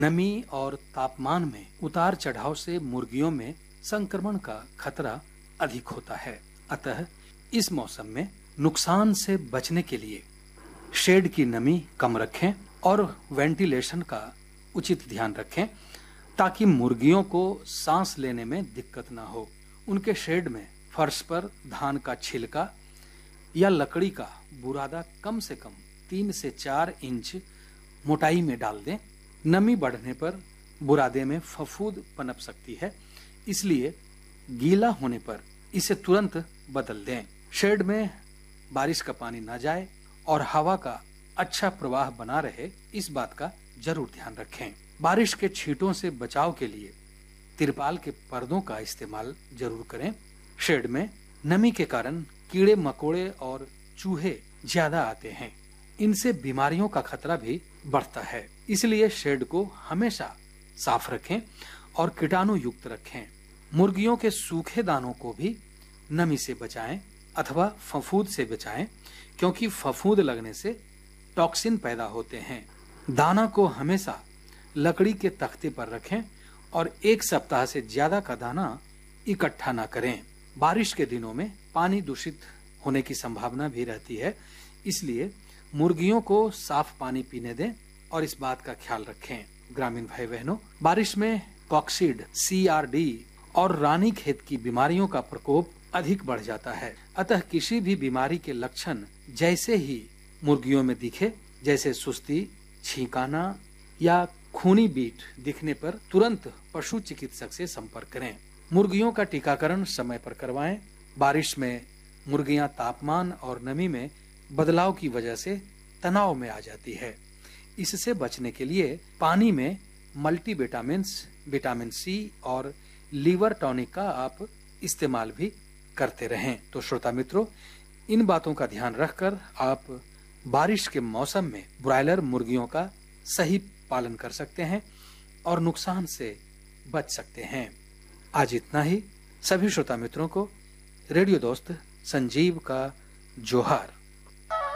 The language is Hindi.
नमी और तापमान में उतार चढ़ाव से मुर्गियों में संक्रमण का खतरा अधिक होता है। अतः इस मौसम में नुकसान से बचने के लिए शेड की नमी कम रखें और वेंटिलेशन का उचित ध्यान रखें ताकि मुर्गियों को सांस लेने में दिक्कत ना हो। उनके शेड में फर्श पर धान का छिलका या लकड़ी का बुरादा कम से कम 3 से 4 इंच मोटाई में डाल दें। नमी बढ़ने पर बुरादे में फफूंद पनप सकती है, इसलिए गीला होने पर इसे तुरंत बदल दें। शेड में बारिश का पानी न जाए और हवा का अच्छा प्रवाह बना रहे, इस बात का जरूर ध्यान रखें। बारिश के छींटों से बचाव के लिए तिरपाल के पर्दों का इस्तेमाल जरूर करें। शेड में नमी के कारण कीड़े मकोड़े और चूहे ज्यादा आते हैं, इनसे बीमारियों का खतरा भी बढ़ता है। इसलिए शेड को हमेशा साफ रखें और कीटाणु युक्त रखें। मुर्गियों के सूखे दानों को भी नमी से बचाएं अथवा फफूंद से बचाएं, क्योंकि फफूंद लगने से टॉक्सिन पैदा होते हैं। दाना को हमेशा लकड़ी के तख्ते पर रखें और 1 सप्ताह से ज्यादा का दाना इकट्ठा न करें। बारिश के दिनों में पानी दूषित होने की संभावना भी रहती है, इसलिए मुर्गियों को साफ पानी पीने दें और इस बात का ख्याल रखें। ग्रामीण भाई बहनों, बारिश में कॉक्सिड, CRD और रानीखेत की बीमारियों का प्रकोप अधिक बढ़ जाता है। अतः किसी भी बीमारी के लक्षण जैसे ही मुर्गियों में दिखे, जैसे सुस्ती, छींकाना या खूनी बीट दिखने पर तुरंत पशु चिकित्सक से संपर्क करें। मुर्गियों का टीकाकरण समय पर करवाएं। बारिश में मुर्गियां तापमान और नमी में बदलाव की वजह से तनाव में आ जाती है। इससे बचने के लिए पानी में मल्टीविटामिन्स, विटामिन C और लीवर टॉनिक का आप इस्तेमाल भी करते रहें। तो श्रोता मित्रों, इन बातों का ध्यान रखकर आप बारिश के मौसम में ब्रॉयलर मुर्गियों का सही पालन कर सकते हैं और नुकसान से बच सकते हैं। आज इतना ही। सभी श्रोता मित्रों को रेडियो दोस्त संजीव का जोहार।